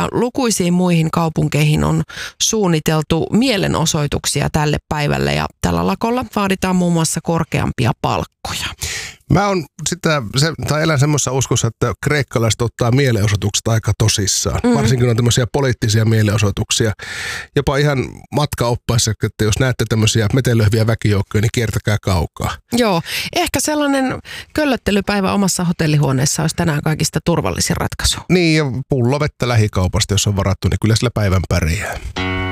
ja lukuisiin muihin kaupunkeihin on suunniteltu mielenosoituksia tälle päivälle ja tällä lakolla vaaditaan muun muassa korkeampia palkkoja. Mä elän semmoisessa uskossa, että kreikkalaiset ottaa mielenosoitukset aika tosissaan. Varsinkin on tämmöisiä poliittisia mielenosoituksia. Jopa ihan matkaoppaissa, että jos näette tämmöisiä metelöiviä väkijoukkoja, niin kiertäkää kaukaa. Joo, ehkä sellainen köllöttelypäivä omassa hotellihuoneessa olisi tänään kaikista turvallisin ratkaisu. Niin, ja pullo vettä lähikaupasta, jos on varattu, niin kyllä sillä päivän pärjää.